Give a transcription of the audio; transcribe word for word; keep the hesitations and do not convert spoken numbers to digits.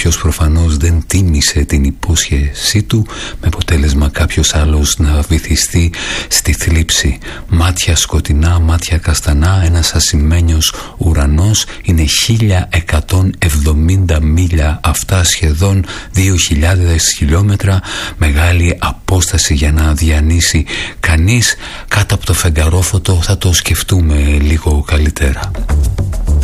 κάποιος προφανώς δεν τίμησε την υπόσχεσή του, με αποτέλεσμα κάποιος άλλος να βυθιστεί στη θλίψη. Μάτια σκοτεινά, μάτια καστανά, ένας ασημένιος ουρανός. Είναι χίλια εκατόν εβδομήντα μίλια, αυτά σχεδόν δύο χιλιάδες χιλιόμετρα, μεγάλη απόσταση για να διανύσει κανείς. Κάτω από το φεγγαρόφωτο θα το σκεφτούμε λίγο καλύτερα.